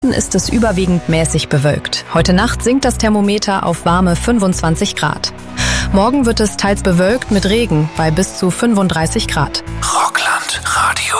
Ist es überwiegend mäßig bewölkt. Heute Nacht sinkt das Thermometer auf warme 25 Grad. Morgen wird es teils bewölkt mit Regen bei bis zu 35 Grad. Rockland Radio.